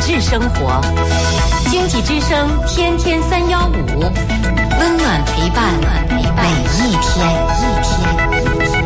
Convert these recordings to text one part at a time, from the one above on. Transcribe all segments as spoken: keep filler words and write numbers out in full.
质生活。经济之声天天三幺五，温暖陪伴每一天。一天。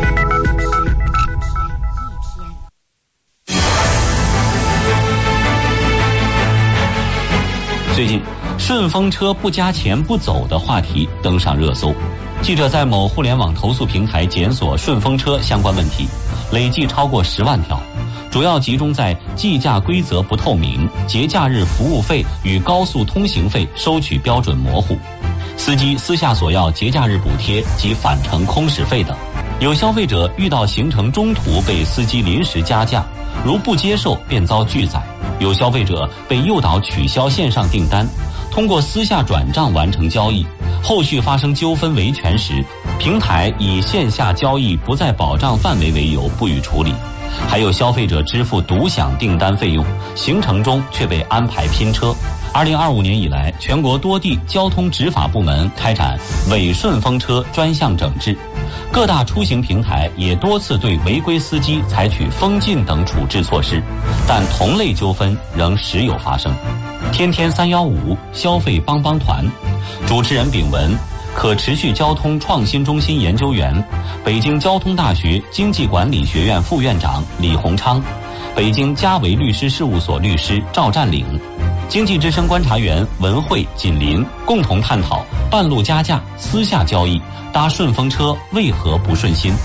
最近，顺风车不加钱不走的话题登上热搜。记者在某互联网投诉平台检索顺风车相关问题，累计超过十万条，主要集中在计价规则不透明、节假日服务费与高速通行费收取标准模糊、司机私下索要节假日补贴及返程空时费等。有消费者遇到行程中途被司机临时加价，如不接受便遭拒载；有消费者被诱导取消线上订单，通过私下转账完成交易，后续发生纠纷维权时，平台以线下交易不在保障范围为由不予处理。还有消费者支付独享订单费用，行程中却被安排拼车。二零二五年以来，全国多地交通执法部门开展伪顺风车专项整治，各大出行平台也多次对违规司机采取封禁等处置措施，但同类纠纷仍时有发生。天天三幺五消费帮帮团，主持人炳文，可持续交通创新中心研究员，北京交通大学经济管理学院副院长李洪昌，北京嘉维律师事务所律师赵占领，经济之声观察员文慧、锦林共同探讨半路加价、私下交易、搭顺风车为何不顺心。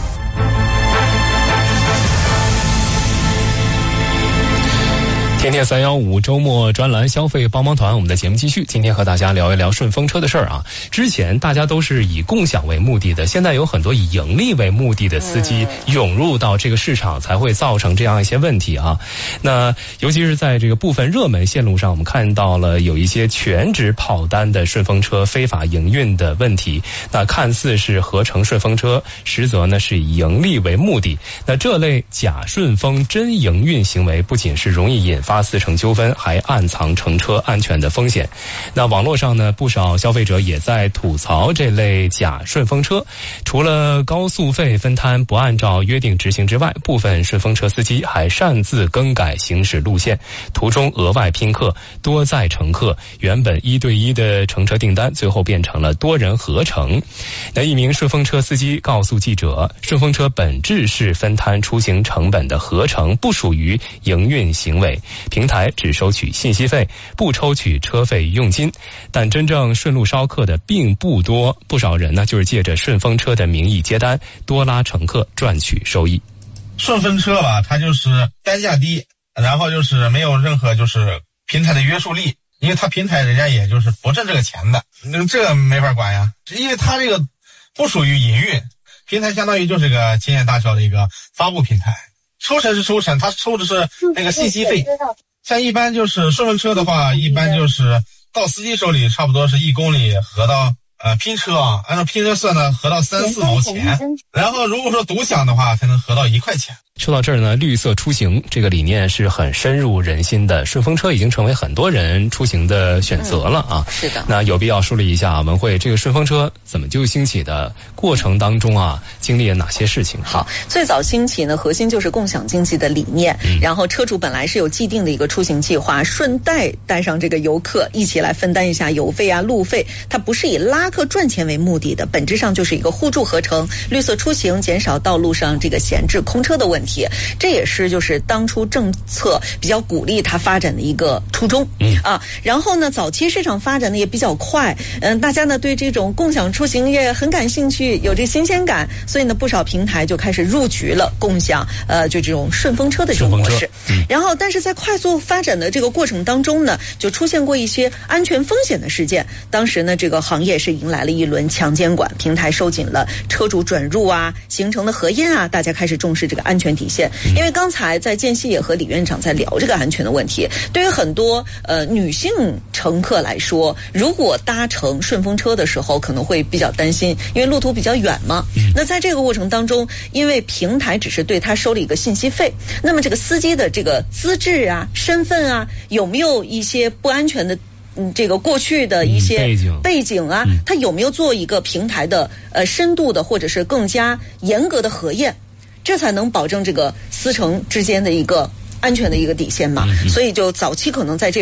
天天三幺五周末专栏消费帮帮团，我们的节目继续。今天和大家聊一聊顺风车的事儿啊。之前大家都是以共享为目的的，现在有很多以盈利为目的的司机涌入到这个市场，才会造成这样一些问题啊。那尤其是在这个部分热门线路上，我们看到了有一些全职跑单的顺风车非法营运的问题。那看似是合成顺风车，实则呢是以盈利为目的。那这类假顺风真营运行为，不仅是容易引发发司乘纠纷，还暗藏乘车安全的风险。那网络上呢，不少消费者也在吐槽这类假顺风车。除了高速费分摊不按照约定执行之外，部分顺风车司机还擅自更改行驶路线，途中额外拼客，多载乘客，原本一对一的乘车订单，最后变成了多人合乘。那一名顺风车司机告诉记者，顺风车本质是分摊出行成本的合成，不属于营运行为。平台只收取信息费，不抽取车费佣金，但真正顺路烧客的并不多，不少人呢就是借着顺风车的名义接单，多拉乘客赚取收益。 顺风车吧，它就是单价低，然后就是没有任何就是平台的约束力，因为它平台人家也就是不挣这个钱的，这个没法管呀，因为它这个不属于营运，平台相当于就是个经验大小的一个发布平台。抽成是抽成，它抽的是那个信息费。像一般就是顺风车的话，一般就是到司机手里差不多是一公里合到呃拼车啊，按照拼车算呢，合到三四毛钱。然后如果说独享的话，才能合到一块钱。 说到这儿呢，绿色出行这个理念是很深入人心的，顺风车已经成为很多人出行的选择了啊。 嗯、是的。 那有必要梳理一下文慧，这个顺风车怎么就兴起的？过程当中啊，经历了哪些事情？ 好，最早兴起呢，核心就是共享经济的理念。嗯、然后车主本来是有既定的一个出行计划，顺带带上这个游客一起来分担一下油费啊、路费。它不是以拉客赚钱为目的的，本质上就是一个互助合成、绿色出行，减少道路上这个闲置空车的问题。这也是就是当初政策比较鼓励它发展的一个初衷。嗯啊，然后呢，早期市场发展的也比较快，嗯，大家呢对这种共享出行也很感兴趣，有这新鲜感，所以呢，不少平台就开始入局了共享，呃，就这种顺风车的这种模式。嗯、然后，但是在快速发展的这个过程当中呢，就出现过一些安全风险的事件。当时呢，这个行业是迎来了一轮强监管，平台收紧了车主准入啊、行程的核验啊，大家开始重视这个安全底线。因为刚才在间隙也和李院长在聊这个安全的问题，对于很多呃女性乘客来说，如果搭乘顺风车的时候可能会比较担心，因为路途比较远嘛。那在这个过程当中，因为平台只是对他收了一个信息费，那么这个司机的这个资质啊、身份啊，有没有一些不安全的嗯，这个过去的一些背景背景啊，嗯、他有没有做一个平台的呃深度的或者是更加严格的核验，这才能保证这个司乘之间的一个安全的一个底线嘛。嗯、所以就早期可能在这